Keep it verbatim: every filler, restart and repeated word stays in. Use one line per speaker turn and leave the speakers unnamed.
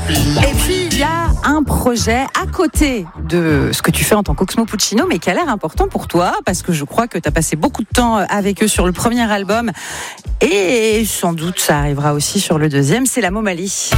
Et puis il y a un projet à côté de ce que tu fais en tant qu'Oxmo Puccino, mais qui a l'air important pour toi, parce que je crois que tu as passé beaucoup de temps avec eux sur le premier album, et sans doute ça arrivera aussi sur le deuxième, c'est la Momali.